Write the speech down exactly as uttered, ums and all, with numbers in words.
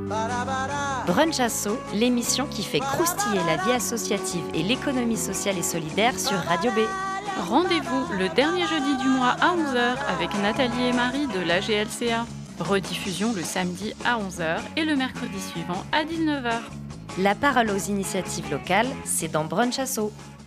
Brunch Asso, l'émission qui fait croustiller la vie associative et l'économie sociale et solidaire sur Radio B. Rendez-vous le dernier jeudi du mois à onze heures avec Nathalie et Marie de l'A G L C A. Rediffusion le samedi à onze heures et le mercredi suivant à dix-neuf heures. La parole aux initiatives locales, c'est dans Brunch Asso.